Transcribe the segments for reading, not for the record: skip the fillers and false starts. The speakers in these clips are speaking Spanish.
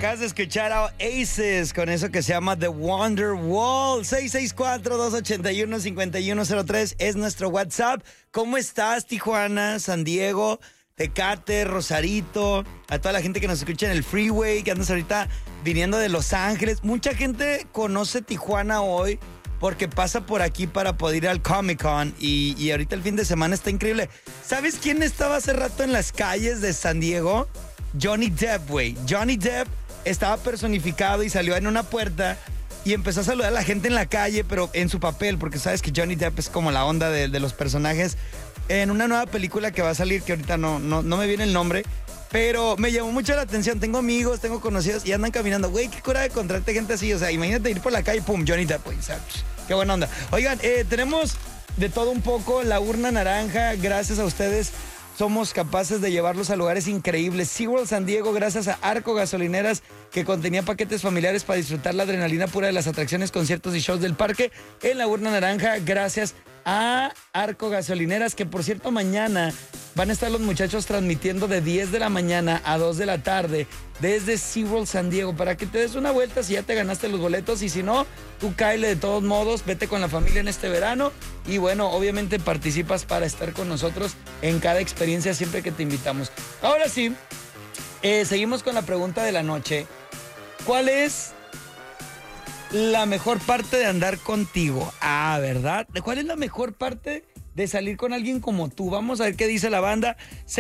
Acabas de escuchar a Aces con eso que se llama The Wonderwall. 664-281-5103 es nuestro WhatsApp. ¿Cómo estás, Tijuana, San Diego, Tecate, Rosarito? A toda la gente que nos escucha en el freeway, que andas ahorita viniendo de Los Ángeles. Mucha gente conoce Tijuana hoy porque pasa por aquí para poder ir al Comic Con y ahorita el fin de semana está increíble. ¿Sabes quién estaba hace rato en las calles de San Diego? Johnny Depp, güey. Johnny Depp estaba personificado y salió en una puerta y empezó a saludar a la gente en la calle, pero en su papel, porque sabes que Johnny Depp es como la onda de los personajes en una nueva película que va a salir, que ahorita no me viene el nombre, pero me llamó mucho la atención. Tengo amigos, tengo conocidos y andan caminando. Güey, qué cura de encontrarte gente así. O sea, imagínate ir por la calle y pum, Johnny Depp, güey. O sea, qué buena onda. Oigan, tenemos de todo un poco. La urna naranja, gracias a ustedes somos capaces de llevarlos a lugares increíbles. SeaWorld San Diego, gracias a Arco Gasolineras, que contenía paquetes familiares para disfrutar la adrenalina pura de las atracciones, conciertos y shows del parque. En la urna naranja, gracias a Arco Gasolineras, que por cierto mañana van a estar los muchachos transmitiendo de 10 de la mañana a 2 de la tarde desde SeaWorld San Diego, para que te des una vuelta si ya te ganaste los boletos, y si no, tú cáele de todos modos, vete con la familia en este verano y bueno, obviamente participas para estar con nosotros en cada experiencia siempre que te invitamos. Ahora sí, seguimos con la pregunta de la noche. ¿Cuál es la mejor parte de andar contigo? Ah, ¿verdad? ¿Cuál es la mejor parte de salir con alguien como tú? Vamos a ver qué dice la banda.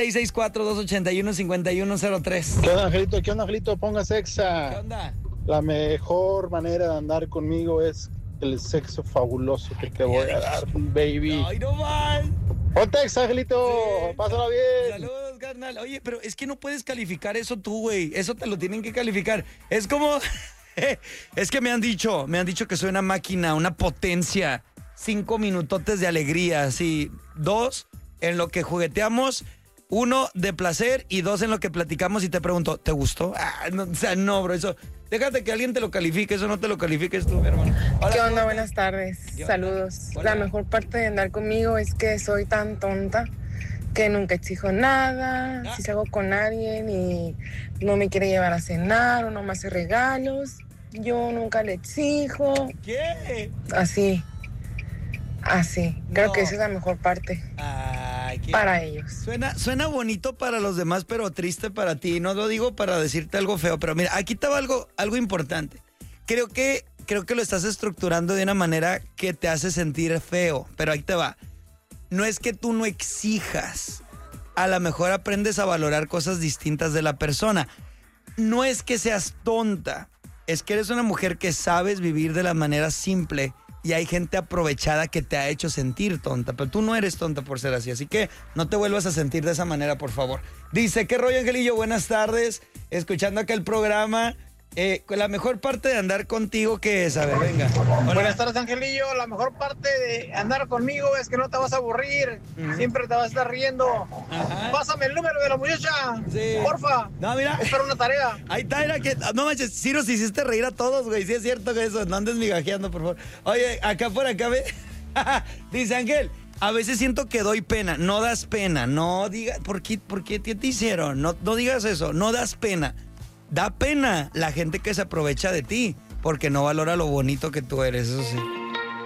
664-281-5103. ¿Qué onda, Angelito? ¿Qué onda, Angelito? Ponga sexa. ¿Qué onda? La mejor manera de andar conmigo es el sexo fabuloso que te voy a dar, baby. ¡Ay, no más! Ponte sexa, Angelito. Sí. Pásala bien. Saludos, carnal. Oye, pero es que no puedes calificar eso tú, güey. Eso te lo tienen que calificar. Es como... es que me han dicho que soy una máquina, una potencia. 5 minutotes de alegría, así. 2 en lo que jugueteamos, 1 de placer y 2 en lo que platicamos y te pregunto, ¿te gustó? No, o sea, no, bro, eso. Déjate que alguien te lo califique, eso no te lo califiques tú, mi hermano. Hola, ¿Qué onda? Buenas tardes. ¿Qué onda? Saludos. Hola. La mejor parte de andar conmigo es que soy tan tonta que nunca exijo nada. Si salgo con alguien y no me quiere llevar a cenar o no me hace regalos, yo nunca le exijo. ¿Qué? Así. Creo No. que esa es la mejor parte Ay, qué... para ellos. Suena bonito para los demás, pero triste para ti. No lo digo para decirte algo feo, pero mira, aquí te va algo importante. Creo que lo estás estructurando de una manera que te hace sentir feo, pero ahí te va. No es que tú no exijas. A lo mejor aprendes a valorar cosas distintas de la persona. No es que seas tonta, es que eres una mujer que sabes vivir de la manera simple. Y hay gente aprovechada que te ha hecho sentir tonta, pero tú no eres tonta por ser así que no te vuelvas a sentir de esa manera, por favor. Dice, ¿qué rollo, Angelillo? Buenas tardes, escuchando acá el programa. La mejor parte de andar contigo, ¿qué es? A ver, venga. Hola. Buenas tardes, Angelillo. La mejor parte de andar conmigo es que no te vas a aburrir. Siempre te vas a estar riendo. Ajá. Pásame el número de la muchacha. Sí. Porfa. No, mira. Espero una tarea. Ahí está, era que... No manches, sí nos hiciste reír a todos, güey. Sí es cierto que eso, no andes migajeando, por favor. Oye, por acá, ve. Dice Ángel, a veces siento que doy pena. No das pena, no digas... ¿Por qué te hicieron? No digas eso, no das pena. Da pena la gente que se aprovecha de ti, porque no valora lo bonito que tú eres, eso sí.